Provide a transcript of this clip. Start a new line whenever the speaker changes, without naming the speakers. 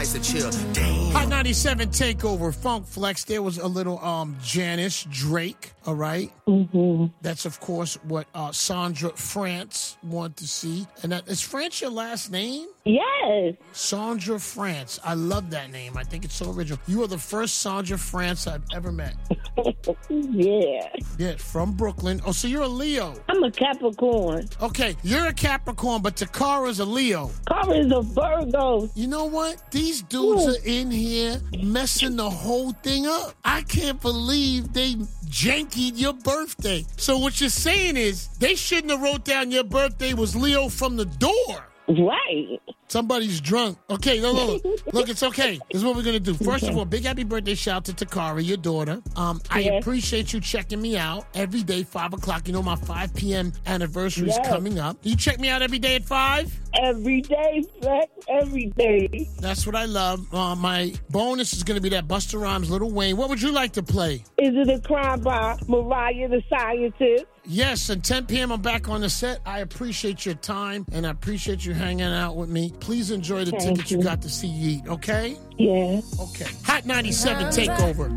eyes at you. Damn.
Hot 97 Takeover, Funk Flex. There was a little Janice Drake, all right?
Mm-hmm.
That's, of course, what Sandra France wanted to see. And is France your last name?
Yes.
Sandra France. I love that name. I think it's so original. You are the first Sandra France I've ever met.
Yeah.
Yeah, from Brooklyn. Oh, so you're a Leo.
I'm a Capricorn.
Okay, you're a Capricorn, but Takara's a Leo.
Cara is a Virgo.
You know what? These dudes are in here messing the whole thing up. I can't believe they jankied your birthday. So what you're saying is they shouldn't have wrote down your birthday was Leo from the door.
Right.
Somebody's drunk. Okay, look, it's okay. This is what we're going to do. First of all, big happy birthday shout to Takara, your daughter. I appreciate you checking me out every day, 5 o'clock. You know, my 5 p.m. anniversary is coming up. Do you check me out every day at 5?
Every day, Flex. Every day.
That's what I love. My bonus is going to be that Busta Rhymes, Lil Wayne. What would you like to play?
Is it a crime by Mariah the Scientist?
Yes, and 10 p.m. I'm back on the set. I appreciate your time, and I appreciate you hanging out with me. Please enjoy the ticket you got to see Yeet, okay?
Yeah.
Okay. Hot 97 Takeover.